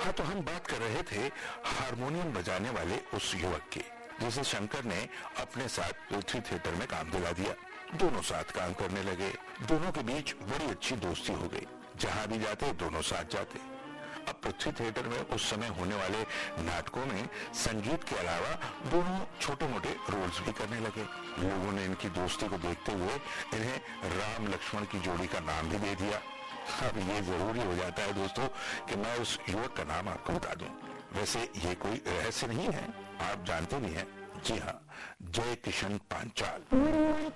हाँ, तो हम बात कर रहे थे हारमोनियम बजाने वाले उस युवक की, जिसे शंकर ने अपने साथ पृथ्वी थिएटर में काम दिला दिया। दोनों साथ काम करने लगे। दोनों के बीच बड़ी अच्छी दोस्ती हो गई। जहां भी जाते दोनों साथ जाते। अब पृथ्वी थिएटर में उस समय होने वाले नाटकों में संगीत के अलावा दोनों छोटे मोटे रोल्स भी करने लगे। लोगों ने इनकी दोस्ती को देखते हुए इन्हें राम लक्ष्मण की जोड़ी का नाम भी दे दिया। अब ये जरूरी हो जाता है दोस्तों कि मैं उस युवक का नाम आपको बता दूं। वैसे ये कोई रहस्य नहीं है, आप जानते भी हैं। जी हाँ, जय किशन पांचाल।